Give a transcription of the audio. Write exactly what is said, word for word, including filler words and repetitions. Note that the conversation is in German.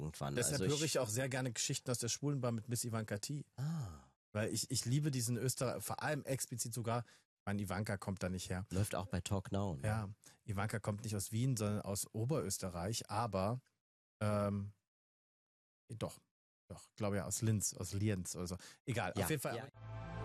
irgendwann. Deshalb also höre ich auch sehr gerne Geschichten aus der Schwulenbar mit Miss Ivanka T. Ah. Weil ich, ich liebe diesen Österreich, vor allem explizit sogar, mein Ivanka kommt da nicht her. Läuft auch bei Talk Now. Ne? Ja, Ivanka kommt nicht aus Wien, sondern aus Oberösterreich, aber ähm, doch, doch, glaube ja aus Linz, aus Lienz oder so. Egal, Ja, auf jeden Fall. ja.